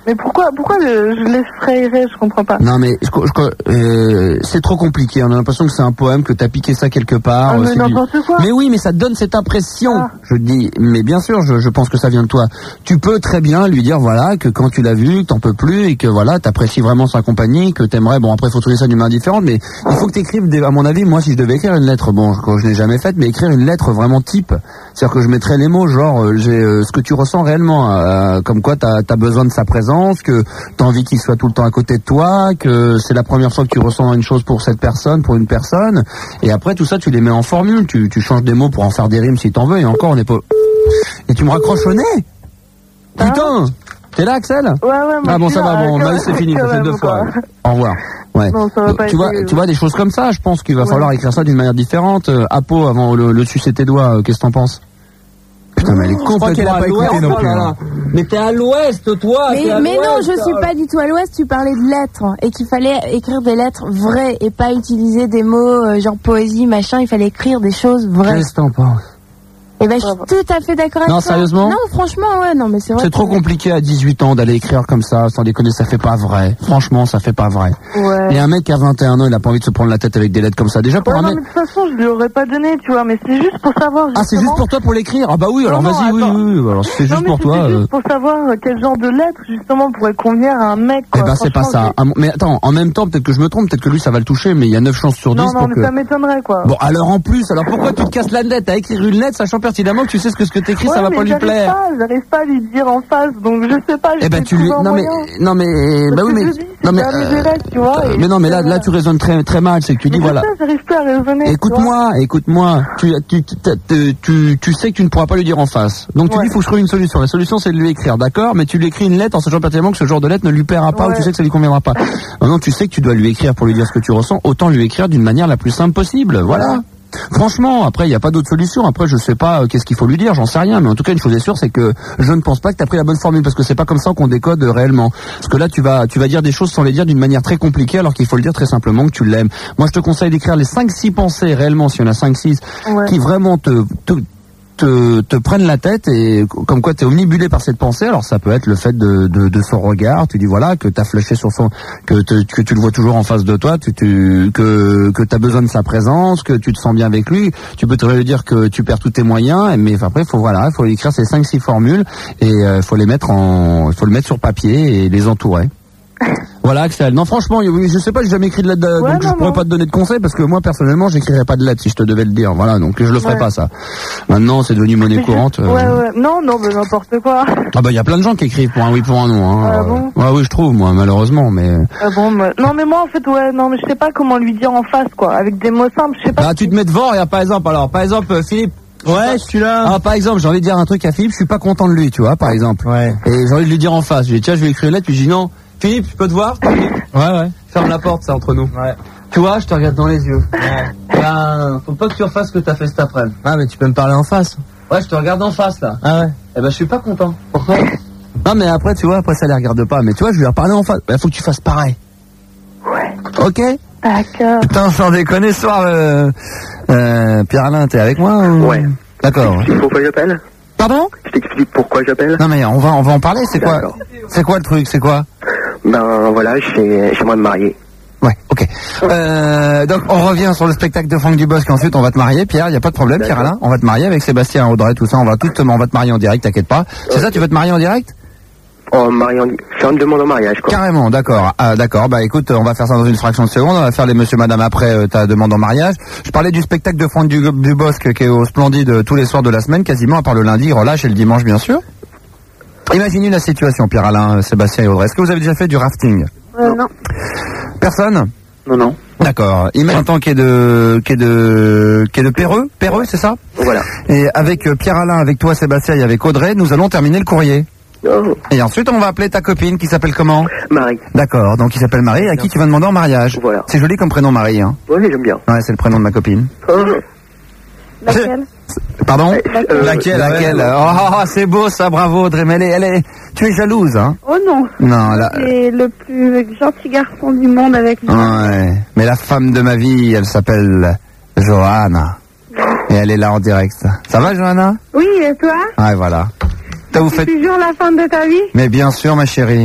Mais pourquoi je les frayerais, je comprends pas. Non mais c'est trop compliqué, on a l'impression que c'est un poème, que t'as piqué ça quelque part. Mais n'importe quoi. Mais oui, mais ça te donne cette impression. Je dis, mais bien sûr, je pense que ça vient de toi. Tu peux très bien lui dire, voilà, que quand tu l'as vu, que t'en peux plus, et que voilà, t'apprécies vraiment sa compagnie, que t'aimerais, bon après faut trouver ça d'une manière différente, mais il faut que t'écrives, à mon avis, moi si je devais écrire une lettre, bon, je n'ai jamais faite, mais écrire une lettre vraiment type. C'est-à-dire que je mettrais les mots, genre, j'ai ce que tu ressens réellement, comme quoi t'as besoin de sa présence, que t'as envie qu'il soit tout le temps à côté de toi, que c'est la première fois que tu ressens une chose pour cette personne, pour une personne, et après tout ça tu les mets en formule, tu changes des mots pour en faire des rimes si t'en veux, et encore on n'est pas... Et tu me raccroches au nez. Putain, t'es là Axel? Ouais, ah bon, ça va, bon, là c'est fini, ça fait 2 fois. Au revoir. Ouais. Non, ça va pas tu vois des choses comme ça, je pense qu'il va falloir écrire ça d'une manière différente. Apo, avant le sucer tes doigts, qu'est-ce que t'en penses? Putain, mais elle est complètement à l'ouest, non plus. Mais t'es à l'ouest, toi. Mais non, je suis pas du tout à l'ouest. Tu parlais de lettres et qu'il fallait écrire des lettres vraies et pas utiliser des mots genre poésie, machin. Il fallait écrire des choses vraies. Qu'est-ce que t'en penses? Eh ben, je suis tout à fait d'accord avec toi. Non, sérieusement? Non, franchement, ouais, non, mais c'est vrai. C'est trop compliqué à 18 ans d'aller écrire comme ça, sans déconner, ça fait pas vrai. Franchement, ça fait pas vrai. Ouais. Et un mec qui a 21 ans, il a pas envie de se prendre la tête avec des lettres comme ça. Déjà, pour un mec... mais de toute façon, je lui aurais pas donné, tu vois, mais c'est juste pour savoir, justement... Ah, c'est juste pour toi pour l'écrire? Ah bah oui, alors vas-y, oui. Alors c'est juste pour toi. C'est juste pour savoir quel genre de lettre, justement, pourrait convenir à un mec, quoi. Eh ben, c'est pas ça. Mais attends, en même temps, peut-être que je me trompe, peut-être que lui, ça va le toucher, mais il y a 9 chances sur 10 Non, mais ça m'étonnerait, quoi. Bon, alors en plus, alors pourquoi tu te casses la tête à écrire une lettre, sachant pertinemment que tu sais ce que t'écris, ça va pas lui plaire. J'arrive pas à lui dire en face, donc je sais pas. Eh ben tu lui, non mais, bah oui mais, non mais, tu vois, mais non mais là tu raisonnes très très mal, c'est que tu dis voilà. J'arrive pas à raisonner. Écoute-moi, tu sais que tu ne pourras pas lui dire en face. Donc tu dis faut que je trouve une solution. La solution c'est de lui écrire, d'accord, mais tu lui écris une lettre en sachant pertinemment que ce genre de lettre ne lui plaira pas ou tu sais que ça lui conviendra pas. Maintenant tu sais que tu dois lui écrire pour lui dire ce que tu ressens, autant lui écrire d'une manière la plus simple possible, voilà. Franchement, après, il n'y a pas d'autre solution. Après, je sais pas qu'est-ce qu'il faut lui dire, j'en sais rien. Mais en tout cas, une chose est sûre, c'est que je ne pense pas que tu as pris la bonne formule, parce que c'est pas comme ça qu'on décode réellement. Parce que là, tu vas dire des choses sans les dire d'une manière très compliquée, alors qu'il faut le dire très simplement que tu l'aimes. Moi, je te conseille d'écrire les 5-6 pensées réellement, s'il y en a 5-6, qui vraiment te prennent la tête et comme quoi t'es omnibulé par cette pensée. Alors ça peut être le fait de son regard, tu dis voilà que t'as flashé sur son, que tu le vois toujours en face de toi, que t'as besoin de sa présence, que tu te sens bien avec lui. Tu peux te lui dire que tu perds tous tes moyens, mais après faut écrire ces 5-6 formules et faut le mettre sur papier et les entourer. Voilà Axel. Non franchement, je sais pas, j'ai jamais écrit de lettre, donc je pourrais pas te donner de conseils parce que moi personnellement j'écrirais pas de lettre si je te devais le dire. Voilà, donc je le ferai pas ça. Maintenant c'est devenu monnaie courante. Non, mais n'importe quoi. Ah bah il y a plein de gens qui écrivent pour un oui pour un non. Hein. Ah bon? Oui je trouve moi malheureusement mais. Ah bon non mais moi en fait mais je sais pas comment lui dire en face quoi, avec des mots simples, je sais pas. Bah tu te mets devant et par exemple Philippe. Ouais, je suis là. Ah, par exemple, j'ai envie de dire un truc à Philippe, je suis pas content de lui, tu vois, par exemple. Ouais. Et j'ai envie de lui dire en face. Je dis tiens, je vais écrire une lettre, puis je dis non. Philippe, je peux te voir? Ouais. Ferme la porte, c'est entre nous. Ouais. Tu vois, je te regarde dans les yeux. Ouais. Ben, faut pas que tu refasses ce que t'as fait cet après-midi. Ah, mais tu peux me parler en face. Ouais, je te regarde en face, là. Ah ouais. Eh ben, je suis pas content. Pourquoi? Non, mais après, tu vois, après ça les regarde pas. Mais tu vois, je vais leur parler en face. Ben, faut que tu fasses pareil. Ouais. Ok? D'accord. Putain, sans déconner, ce soir, Pierre-Alain, t'es avec moi ou... Ouais. D'accord. Pourquoi j'appelle? Pardon? Je t'explique pourquoi j'appelle. Non, mais on va en parler, c'est quoi le truc, c'est quoi? Ben, voilà, j'aimerais me marier. Ouais, ok. Donc on revient sur le spectacle de Franck Dubosc, ensuite on va te marier, Pierre, y a pas de problème, Pierre Alain, on va te marier avec Sébastien, Audrey, tout ça, on va te marier en direct, t'inquiète pas. C'est ça, tu veux te marier en direct? Faire une demande en mariage, quoi. Carrément, d'accord. Ah, d'accord, bah écoute, on va faire ça dans une fraction de seconde, on va faire les monsieur madame après ta demande en mariage. Je parlais du spectacle de Franck Dubosc qui est au Splendide tous les soirs de la semaine, quasiment, à part le lundi, relâche et le dimanche, bien sûr. Imaginez la situation, Pierre Alain, Sébastien et Audrey. Est-ce que vous avez déjà fait du rafting? Non. Personne? Non. D'accord. Imagine un temps qui est de Perreux, c'est ça? Voilà. Et avec Pierre Alain, avec toi Sébastien et avec Audrey, nous allons terminer le courrier. Oh. Et ensuite on va appeler ta copine qui s'appelle comment? Marie. D'accord, donc il s'appelle Marie, à qui tu vas demander en mariage. Voilà. C'est joli comme prénom Marie, hein? Oui, j'aime bien. Ouais, c'est le prénom de ma copine. Laquelle? Pardon? Laquelle? Oh, c'est beau ça, bravo Audrey, mais elle est... Tu es jalouse, hein? Oh non. Non, là... C'est le plus gentil garçon du monde avec lui. Ouais, mais la femme de ma vie, elle s'appelle Johanna. Et elle est là en direct. Ça va, Johanna? Oui, et toi? Ouais, voilà. Vous faites... toujours la femme de ta vie? Mais bien sûr, ma chérie.